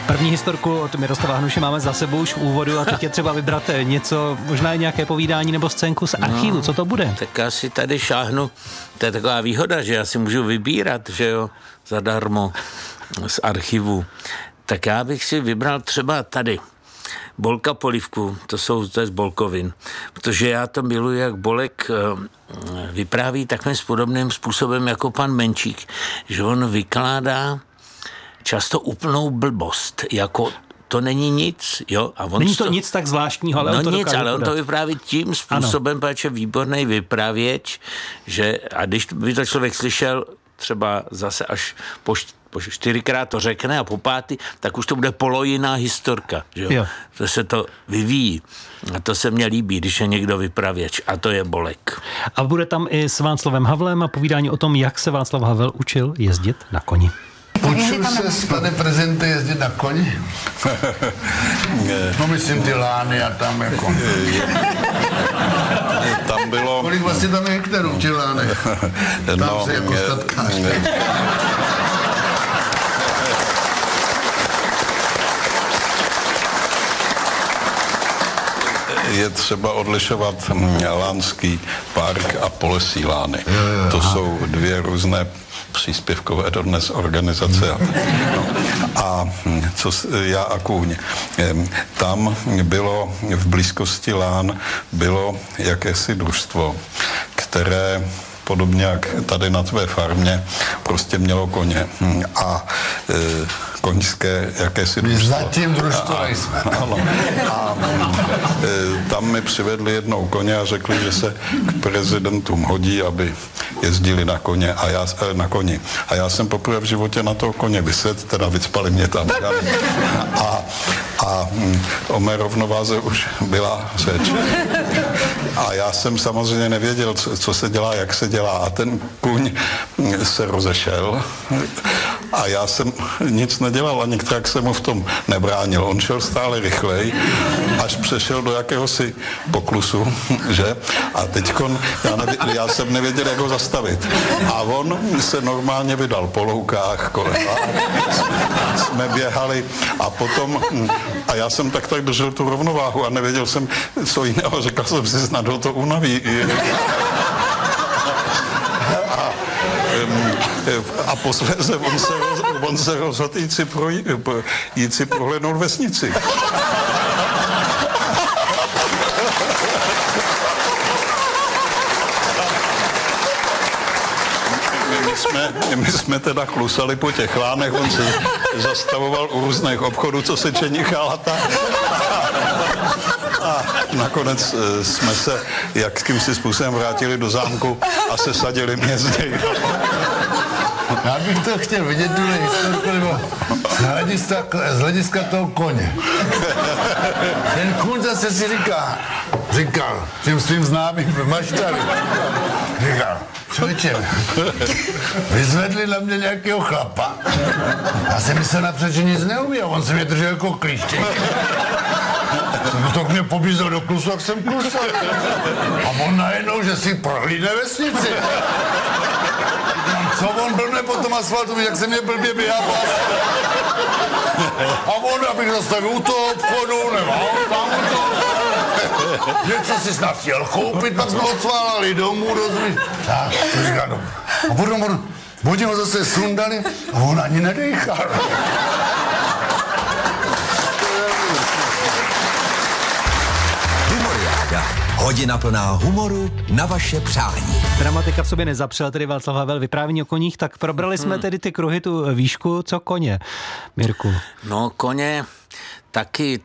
První historku od Miroslava Hanuše máme za sebou už v úvodu a teď je třeba vybrat něco, možná i nějaké povídání nebo scénku z archivu. Co to bude? Tak já si tady šáhnu, to je taková výhoda, že já si můžu vybírat, že jo, zadarmo z archivu. Tak já bych si vybral třeba tady Bolka Polívku, to je z Bolkovin, protože já to miluji, jak Bolek vypráví takovým podobným způsobem jako pan Menčík, že on vykládá často úplnou blbost, jako to není nic, jo. A on není to nic tak zvláštního, ale on to dokáže ale on to vypráví tím způsobem, protože výborný vypravěč, že a když by to člověk slyšel třeba zase až po 4krát to řekne a po 5, tak už to bude polojiná historka, že jo. To se to vyvíjí. A to se mně líbí, když je někdo vypravěč. A to je Bolek. A bude tam i s Václavem Havlem a povídání o tom, jak se Václav Havel učil jezdit na koni. Učil se s panem prezidentem jezdit na koni? No myslím ty lány a tam jako... Tam bylo... Kolik vlastně tam je hektarů v těch lánech? Tam se jako statkář. Je třeba odlišovat Lánský park a Polesí lány. To jsou dvě různé příspěvkové dodnes organizace. A co já a kůň. Tam bylo v blízkosti lán bylo jakési družstvo, které podobně jak tady na tvé farmě prostě mělo koně a koňské jakési družstvo. Zatím družstvo jsme. Ano. A tam mi přivedli jednou koně a řekli, že se k prezidentům hodí, aby jezdili na koně na koni. A já jsem poprvé v životě na toho koně vysedl, teda vycpali mě tam. A o mé rovnováze už byla řeč. A já jsem samozřejmě nevěděl, co se dělá, jak se dělá. A ten kůň se rozešel a já jsem nic nedělal a některák jsem mu v tom nebránil. On šel stále rychleji, až přešel do jakéhosi poklusu, že? A teďkon já jsem nevěděl, jak ho zastavit. A on se normálně vydal po loukách kolem. Jsme běhali a potom, a já jsem tak držel tu rovnováhu a nevěděl jsem, co jiného. Řekl jsem si, snad ho to unaví. A posléze on se rozhodl jít si prohlédnout vesnici. My jsme teda klusali po těch lánech, on se zastavoval u různých obchodů, co se čenichal a nakonec jsme se jakýmsi způsobem vrátili do zámku a sesadili mě z něj. Já bych to chtěl vidět, tuhle historku, nebo z hlediska toho koně. Ten kůň zase si říkal těm svým známým v Maštali, člověče, vyzvedli na mě nějakého chlapa. Já jsem myslel napřed, že nic neumí a on se mě držel jako klíštěk. To mě pobízel do klusu, jak jsem klusal. A on najednou, že si prohlídne vesnici. Co on blbne po tom asfaltu, jak se mě blbě běhá po asfaltu. A on, abych zastavil u toho obchodu, nebo tam u toho. Něco si snad chtěl koupit, pak jsme odsválali domů, rozumíš. Tak, to říká, no. A potom oni ho zase sundali a on ani nedejchal. Hodina plná humoru na vaše přání. Dramatika v sobě nezapřel, tedy Václav Havel, vyprávění o koních, tak probrali jsme tedy ty kruhy, tu výšku, co koně, Mirku? No koně taky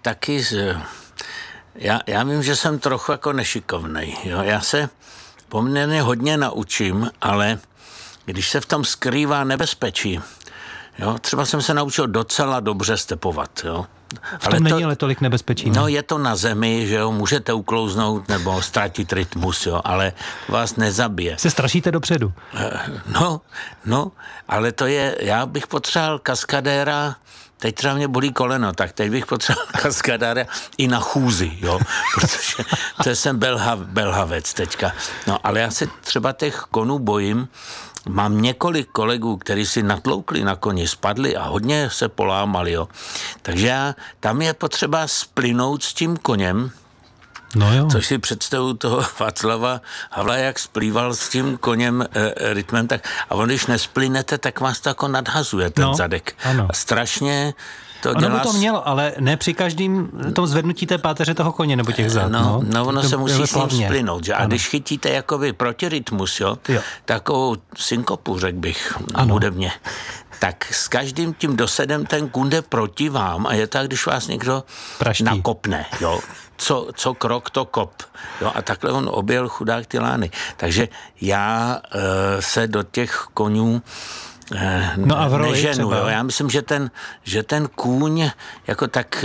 já vím, že jsem trochu jako nešikovnej, jo, já se poměrně hodně naučím, ale když se v tom skrývá nebezpečí, jo, třeba jsem se naučil docela dobře stepovat, jo. V tom není ale tolik nebezpečí. No je to na zemi, že jo, můžete uklouznout nebo ztratit rytmus, jo, ale vás nezabije. Se strašíte dopředu. No, ale to je, já bych potřeboval kaskadéra, teď třeba mě bolí koleno, tak teď bych potřeboval kaskadéra i na chůzi, jo, protože to jsem belhavec teďka. No, ale já se třeba těch konů bojím, mám několik kolegů, kteří si natloukli na koni, spadli a hodně se polámali, jo. Takže tam je potřeba splynout s tím koněm, No jo. což si představuju toho Václava Havla, jak splýval s tím koněm rytmem, tak a on, když nesplynete, tak vás to jako nadhazuje ten zadek. Ano. A strašně to ono dělá... by to mělo, ale ne při každém tom zvednutí té páteře toho koně nebo těch zad. No, ono se musí s ním splynout. Že? A ano. když chytíte jakoby protirytmus, jo, takovou synkopu, řekl bych, hudebně, tak s každým tím dosedem ten kůň jde proti vám a je tak, když vás někdo nakopne, jo. Co krok, to kop. Jo, a takhle on objel chudák ty lány. Takže já se do těch konňů no a v roli neženu. Jo. Já myslím, že ten kůň jako tak...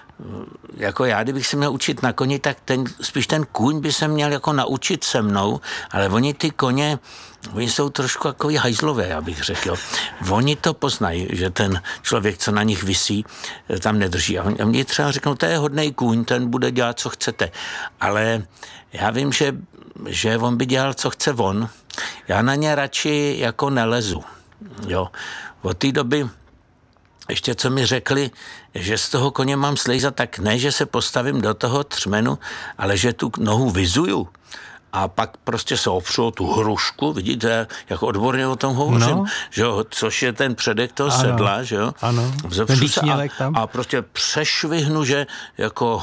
Jako já, kdybych se měl učit na koni, tak spíš ten kůň by se měl jako naučit se mnou, ale oni ty koně, oni jsou trošku jako hajzlové, já bych řekl. Jo. Oni to poznají, že ten člověk, co na nich visí, tam nedrží. A oni třeba řeknou, to je hodnej kůň, ten bude dělat, co chcete. Ale já vím, že on by dělal, co chce on. Já na ně radši jako nelezu. Jo. Od té doby ještě co mi řekli, že z toho koně mám slejzat, tak ne, že se postavím do toho třmenu, ale že tu nohu vyzuju a pak prostě se opřu o tu hrušku, vidíte, jak odborně o tom hovořím, že jo, což je ten předek toho sedla, že jo. Ano, ten výčnělek tam. A prostě přešvihnu, že jako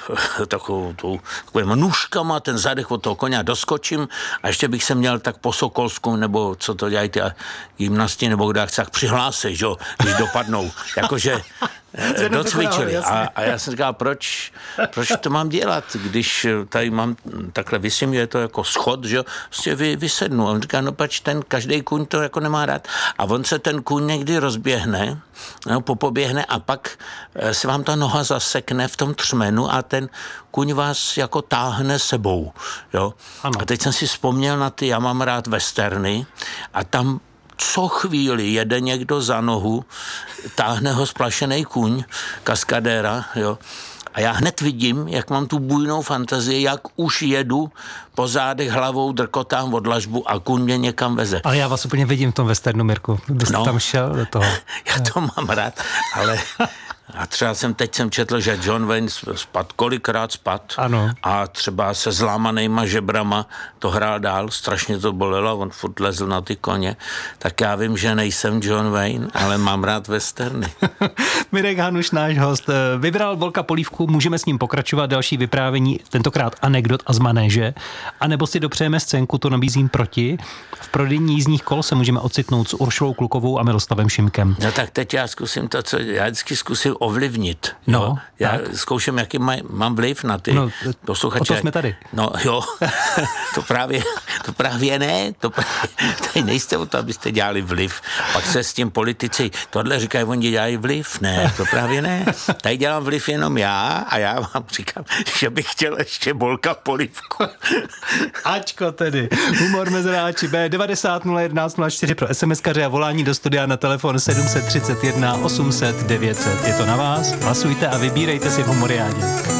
takovou nůžkama ten zadek od toho koně doskočím a ještě bych se měl tak po Sokolsku, nebo co to dělají ty gymnasti, nebo kdo tak přihlásit, že jo, když dopadnou, jakože docvičili. A já jsem říkal, proč to mám dělat, když tady mám takhle vysím, je to jako schod, že jo, prostě vysednu. A on říká, no pač každý kůň to jako nemá rád. A on se ten kůň někdy rozběhne, no, popoběhne a pak se vám ta noha zasekne v tom třmenu a ten kůň vás jako táhne sebou, jo. Ano. A teď jsem si vzpomněl na ty, já mám rád westerny a tam co chvíli jede někdo za nohu, táhne ho splašený kůň, kaskadéra, jo. A já hned vidím, jak mám tu bujnou fantazii, jak už jedu po zádech hlavou, drkotám od dlažbu a kůň mě někam veze. Ale já vás úplně vidím v tom westernu, Mirku. Byste tam šel do toho. Já to mám rád, ale... A třeba teď jsem četl, že John Wayne kolikrát spadl a třeba se zlámanýma žebrama to hrál dál, strašně to bolelo, on furt lezl na ty koně, tak já vím, že nejsem John Wayne, ale mám rád westerny. Mirek Hanuš, náš host, vybral Bolka Polívku, můžeme s ním pokračovat, další vyprávění, tentokrát anekdot a z manéže, anebo si dopřejeme scénku, to nabízím proti. V prodejní jízdních kol se můžeme ocitnout s Uršulou Klukovou a Miroslavem Šimkem. No tak teď já zkusím to, co já vždycky zkusím ovlivnit. No, já zkouším, jaký mám vliv na ty posluchače. O to jsme tady. No jo, to právě ne, tady nejste o to, abyste dělali vliv. Pak se s tím politici, tohle říkají, oni dělají vliv. Ne, to právě ne. Tady dělám vliv jenom já a já vám říkám, že bych chtěl ještě Bolka Polívku. Ačko tedy. Humor mezi ráči B 90 011 04 pro SMS-kaře a volání do studia na telefon 731 800 900. Je to na vás, hlasujte a vybírejte si v Humoriádě.